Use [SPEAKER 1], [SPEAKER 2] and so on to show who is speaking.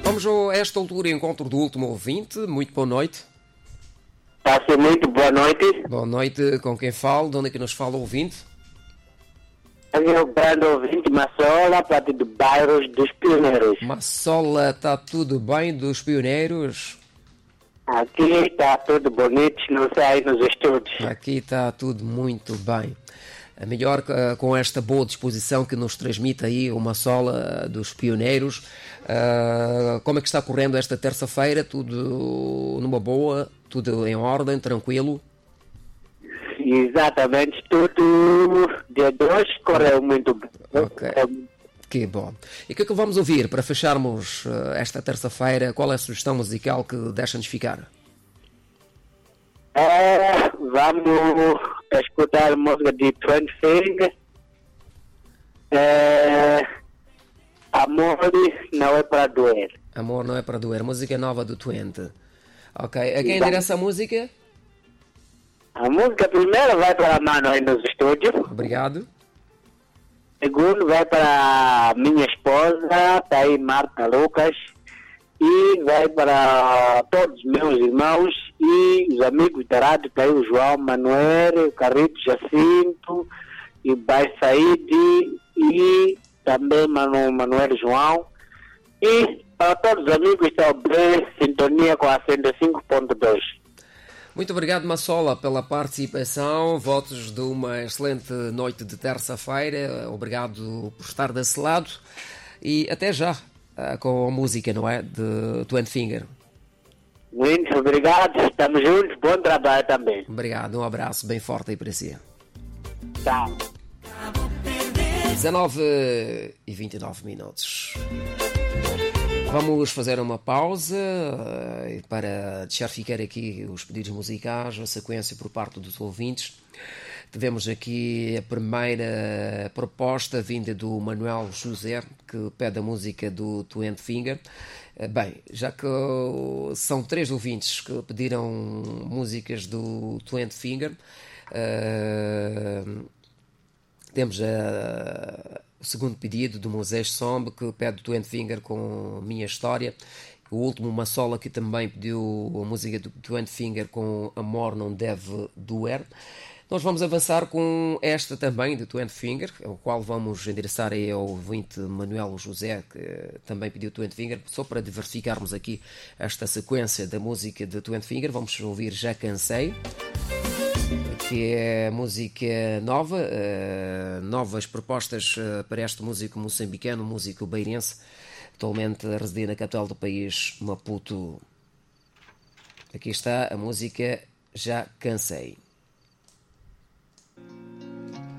[SPEAKER 1] Vamos a esta altura encontro do último ouvinte. Muito boa noite.
[SPEAKER 2] Passe muito boa noite.
[SPEAKER 1] Boa noite, com quem falo? De onde é que nos fala o ouvinte?
[SPEAKER 2] É meu grande ouvinte, Massola, parte do bairro dos Pioneiros.
[SPEAKER 1] Massola, está tudo bem dos Pioneiros?
[SPEAKER 2] Aqui está tudo bonito, não sei aí nos estúdios.
[SPEAKER 1] Aqui está tudo muito bem. A melhor com esta boa disposição que nos transmite aí o Massola dos Pioneiros. Como é que está correndo esta terça-feira? Tudo numa boa? Tudo em ordem? Tranquilo?
[SPEAKER 2] Exatamente, tudo dia 2 correu muito bem.
[SPEAKER 1] Ok, que bom. E o que é que vamos ouvir para fecharmos esta terça-feira? Qual é a sugestão musical que deixa-nos ficar?
[SPEAKER 2] Vamos escutar a música de Twin Finger. Amor não é para doer.
[SPEAKER 1] Amor não é para doer. Música nova do Twente. Ok, a quem endereça a música?
[SPEAKER 2] A música primeiro vai para a Mano aí nos estúdios.
[SPEAKER 1] Obrigado.
[SPEAKER 2] Segundo vai para a minha esposa, tá aí Marta Lucas. E vai para todos os meus irmãos e os amigos da rádio, tá aí o João Manuel, o Carrito Jacinto, e o Bai Said, e também Manuel João. E para todos os amigos que estão bem, sintonia com a 105.2.
[SPEAKER 1] Muito obrigado, Massola, pela participação. Votos de uma excelente noite de terça-feira. Obrigado por estar desse lado. E até já com a música, não é? De Twin Finger.
[SPEAKER 2] Muito obrigado. Estamos juntos. Bom trabalho também.
[SPEAKER 1] Obrigado. Um abraço bem forte aí para si.
[SPEAKER 2] Tchau.
[SPEAKER 1] 19h29. Vamos fazer uma pausa para deixar ficar aqui os pedidos musicais, a sequência por parte dos ouvintes. Tivemos aqui a primeira proposta vinda do Manuel José, que pede a música do Twin Finger. Bem, já que são 3 ouvintes que pediram músicas do Twin Finger, temos o segundo pedido do Moisés Sombe, que pede o Twin Finger com Minha História. O último, Massola, que também pediu a música do Twin Finger com Amor Não Deve Doer. Nós vamos avançar com esta também de Twin Finger, o qual vamos endereçar aí ao ouvinte Manuel José, que também pediu Twin Finger, só para diversificarmos aqui esta sequência da música de Twin Finger. Vamos ouvir Já Cansei, que é música nova, novas propostas para este músico moçambicano, músico beirense, atualmente a residir na capital do país, Maputo. Aqui está a música Já Cansei.